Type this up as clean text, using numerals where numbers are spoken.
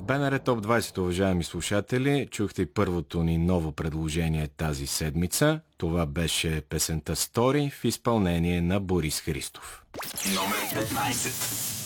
БНР Топ 20, уважаеми слушатели, чухте и първото ни ново предложение тази седмица. Това беше песента Story в изпълнение на Борис Христов. Номер 15.